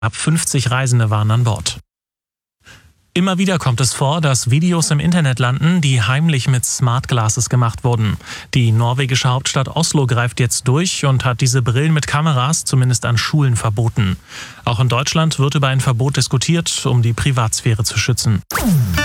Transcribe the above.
Knapp 50 Reisende waren an Bord. Immer wieder kommt es vor, dass Videos im Internet landen, die heimlich mit Smart Glasses gemacht wurden. Die norwegische Hauptstadt Oslo greift jetzt durch und hat diese Brillen mit Kameras zumindest an Schulen verboten. Auch in Deutschland wird über ein Verbot diskutiert, um die Privatsphäre zu schützen.